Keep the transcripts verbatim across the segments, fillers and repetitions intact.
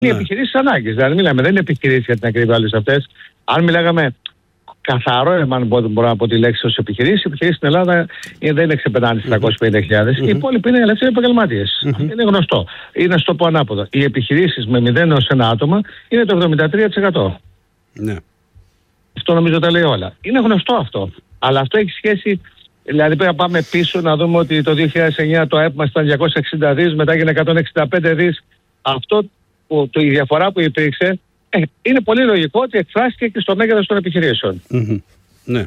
Οι επιχειρήσεις ανάγκες. Δηλαδή, μιλάμε, δεν είναι επιχειρήσεις για την ακρίβεια όλες αυτές. Αν μιλάγαμε καθαρό, αν μπορώ να πω τη λέξη ως επιχειρήσεις, οι επιχειρήσεις στην Ελλάδα δεν είναι ξεπερνάνε στις τριακόσιες πενήντα χιλιάδες. Mm-hmm. Οι υπόλοιποι είναι ελεύθεροι επαγγελματίες. Mm-hmm. Είναι γνωστό. Είναι στο πω ανάποδα. Οι επιχειρήσεις με μηδέν έως ένα άτομα είναι το εβδομήντα τρία τοις εκατό. Ναι. Αυτό νομίζω τα λέει όλα. Είναι γνωστό αυτό. Αλλά αυτό έχει σχέση. Δηλαδή πρέπει να πάμε πίσω να δούμε ότι το δύο χιλιάδες εννιά το ΑΕΠ μας ήταν διακόσια εξήντα δις, μετά έγινε εκατόν εξήντα πέντε δις. Αυτό που, το, η διαφορά που υπήρξε ε, είναι πολύ λογικό ότι εκφράστηκε και στο μέγεθος των επιχειρήσεων. Mm-hmm. Ναι.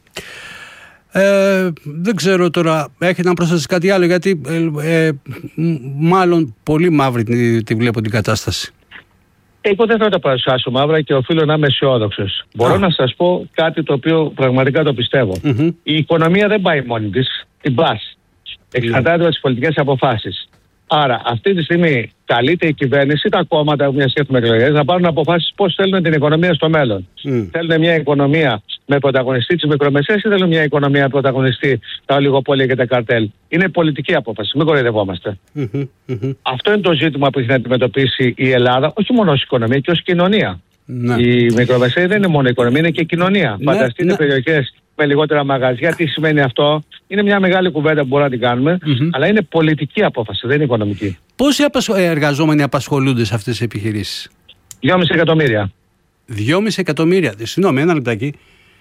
Ε, δεν ξέρω τώρα, έχετε να προσθέσει κάτι άλλο, γιατί ε, ε, μάλλον πολύ μαύρη τη, τη βλέπω την κατάσταση. Εγώ δεν θα τα παρουσιάσω μαύρα και οφείλω να είμαι αισιόδοξος. Μπορώ ah. να σας πω κάτι το οποίο πραγματικά το πιστεύω. Mm-hmm. Η οικονομία δεν πάει μόνη της, την πας. Εξαρτάται από τις πολιτικές αποφάσεις. Άρα, αυτή τη στιγμή καλείται η κυβέρνηση, τα κόμματα, μια έχουμε εκλογές, να πάρουν αποφάσεις πώς θέλουν την οικονομία στο μέλλον. Mm. Θέλουν μια οικονομία με πρωταγωνιστή τις μικρομεσαίες ή θέλουν μια οικονομία με πρωταγωνιστή τα ολιγοπόλια και τα καρτέλ. Είναι πολιτική απόφαση, μην κοροϊδευόμαστε. Mm-hmm, mm-hmm. Αυτό είναι το ζήτημα που έχει να αντιμετωπίσει η Ελλάδα, όχι μόνο ως οικονομία, και ως κοινωνία. Ναι. Η μικρομεσαία δεν είναι μόνο οικονομία, είναι και κοινωνία. Ναι, φανταστείτε ναι. περιοχές με λιγότερα μαγαζιά. Τι σημαίνει αυτό? Είναι μια μεγάλη κουβέντα που μπορούμε να την κάνουμε, mm-hmm. αλλά είναι πολιτική απόφαση, δεν είναι οικονομική. Πόσοι εργαζόμενοι απασχολούνται σε αυτές τις επιχειρήσεις? δυόμισι εκατομμύρια. δυόμισι εκατομμύρια. Συγγνώμη, ένα λεπτάκι.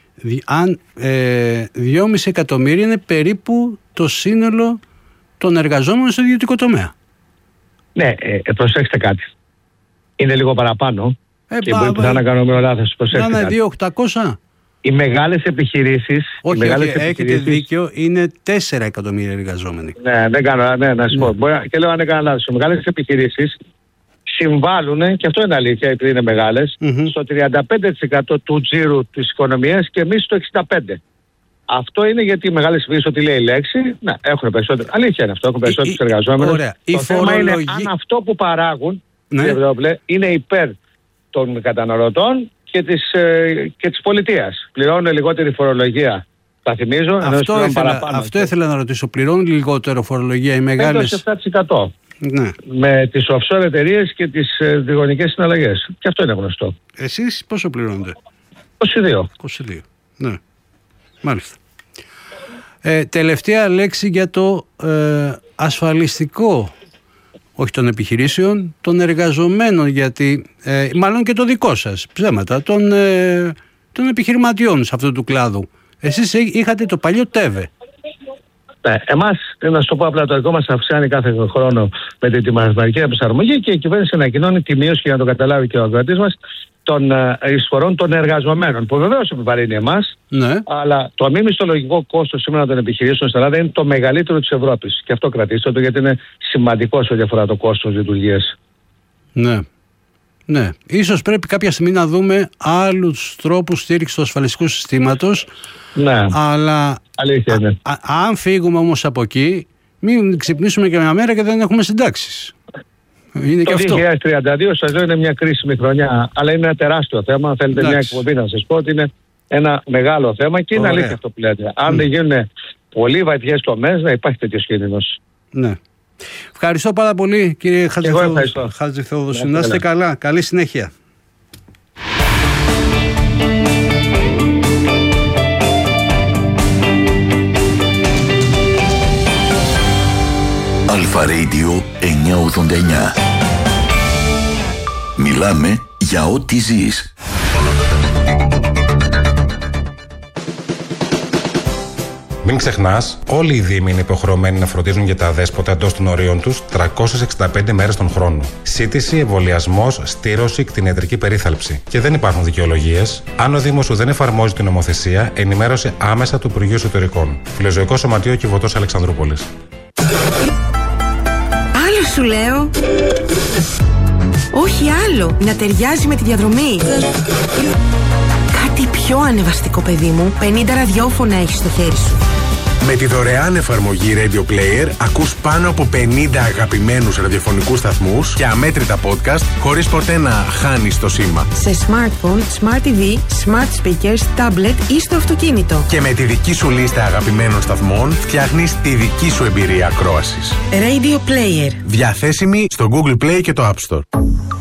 Αν ε, δυόμισι εκατομμύρια είναι περίπου το σύνολο των εργαζόμενων στο ιδιωτικό τομέα. Ναι, ε, προσέξτε κάτι. Είναι λίγο παραπάνω. Ε, και μπορεί πα, να κάνουμε λάθος. Να είναι δύο χιλιάδες οκτακόσια. Οι μεγάλες επιχειρήσεις. Όχι, οι μεγάλες όχι επιχειρήσεις, έχετε δίκιο, είναι τέσσερα εκατομμύρια εργαζόμενοι. Ναι, δεν κάνω, ναι, να σου πω. Ναι. Μπορεί, και λέω αν έκανα λάθος. Οι μεγάλες επιχειρήσεις συμβάλλουν, και αυτό είναι αλήθεια επειδή είναι μεγάλες, mm-hmm. στο τριάντα πέντε τοις εκατό του τζίρου της οικονομίας και εμείς στο εξήντα πέντε τοις εκατό. Αυτό είναι γιατί οι μεγάλες επιχειρήσεις, ό,τι λέει η λέξη, να, έχουν περισσότερο. Αλήθεια είναι αυτό, έχουν περισσότερους εργαζόμενους. Ωραία. Το η θέμα φορολογία... είναι αν αυτό που παράγουν, ναι. είναι υπέρ των καταναλωτών και της, ε, και της πολιτείας. Πληρώνουν λιγότερη φορολογία. Τα θυμίζω. Αυτό, ήθελα, αυτό ήθελα να ρωτήσω. Πληρώνουν λιγότερο φορολογία οι μεγάλες? επτά τοις εκατό. Ναι. Με τις offshore εταιρείες και τις ε, διγωνικές συναλλαγές. Και αυτό είναι γνωστό. Εσείς πόσο πληρώνετε? είκοσι δύο. είκοσι δύο. Ναι. Μάλιστα. Ε, τελευταία λέξη για το ε, ασφαλιστικό, όχι των επιχειρήσεων, των εργαζομένων, γιατί ε, μάλλον και το δικό σας, ψέματα, των, ε, των επιχειρηματιών σε αυτού του κλάδου. Εσείς είχατε το παλιό ΤΕΒΕ. Ναι, εμάς, να σου το πω απλά, το δικό μας αυξάνει κάθε χρόνο με την τιμαριθμική προσαρμογή και η κυβέρνηση ανακοινώνει τη μείωση, για να το καταλάβει και ο ακροατής μας, των εισφορών των εργαζομένων, που βεβαίως επιβαρύνει εμάς, ναι. αλλά το μη μισθολογικό κόστος σήμερα των επιχειρήσεων στην Ελλάδα είναι το μεγαλύτερο της Ευρώπης. Και αυτό κρατήστε το, γιατί είναι σημαντικό σε ό,τι αφορά το κόστος λειτουργίας. Ναι. Ναι. Ίσως πρέπει κάποια στιγμή να δούμε άλλους τρόπους στήριξης του ασφαλιστικού συστήματος. Ναι. Αλλά αλήθεια είναι. Α, α, αν φύγουμε όμως από εκεί, μην ξυπνήσουμε και μια μέρα και δεν έχουμε συντάξεις. Είναι το δύο χιλιάδες τριάντα δύο σας λέω είναι μια κρίσιμη χρονιά, αλλά είναι ένα τεράστιο θέμα. Αν θέλετε μια εκπομπή να σας πω ότι είναι ένα μεγάλο θέμα και είναι Ωραία. αλήθεια αυτό που λέτε. Αν mm. δεν γίνουν πολύ βαθιές τομές, να υπάρχει τέτοιος κίνδυνος. Ναι. Ευχαριστώ πάρα πολύ, κύριε Χατζηθεόδοσου. Να είστε καλά. Καλή συνέχεια. Αλφα Radio εννιακόσια ογδόντα εννιά. Μιλάμε για ό,τι ζεις. Μην ξεχνάς, όλοι οι δήμοι είναι υποχρεωμένοι να φροντίζουν για τα αδέσποτα εντός των ορίων τους τριακόσιες εξήντα πέντε μέρες τον χρόνο. Σύντηση, εμβολιασμός, στήρωση, κτηνιατρική περίθαλψη. Και δεν υπάρχουν δικαιολογίες. Αν ο Δήμος σου δεν εφαρμόζει την νομοθεσία, ενημέρωσε άμεσα του Υπουργείου Εσωτερικών. Φιλοζωικό Σωματείο Κιβωτός Αλεξανδρούπολης. Άλλο σου λέω. Όχι άλλο. Να ταιριάζει με τη διαδρομή. Κάτι πιο ανεβαστικό, παιδί μου. πενήντα ραδιόφωνα έχεις στο χέρι σου. Με τη δωρεάν εφαρμογή Radio Player ακούς πάνω από πενήντα αγαπημένους ραδιοφωνικούς σταθμούς και αμέτρητα podcast χωρίς ποτέ να χάνεις το σήμα. Σε smartphone, smart τι βι, smart speakers, tablet ή στο αυτοκίνητο. Και με τη δική σου λίστα αγαπημένων σταθμών φτιάχνεις τη δική σου εμπειρία ακρόασης. Radio Player. Διαθέσιμη στο Google Play και το App Store.